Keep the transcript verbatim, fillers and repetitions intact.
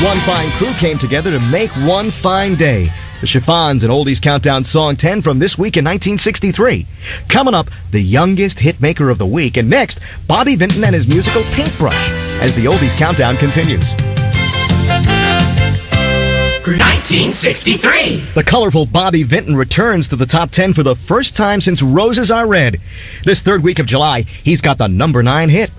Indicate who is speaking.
Speaker 1: One fine crew came together to make one fine day. The Chiffons and Oldies Countdown Song ten from this week in nineteen sixty-three. Coming up, the youngest hitmaker of the week. And next, Bobby Vinton and his musical Paintbrush as the Oldies Countdown continues.
Speaker 2: nineteen sixty-three.
Speaker 1: The colorful Bobby Vinton returns to the top ten for the first time since Roses Are Red. This third week of July, he's got the number nine hit.